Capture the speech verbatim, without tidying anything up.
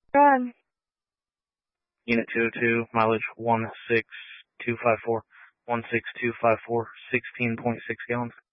Go ahead. Unit two oh two, mileage one six two five four, one six two five four, sixteen point six gallons.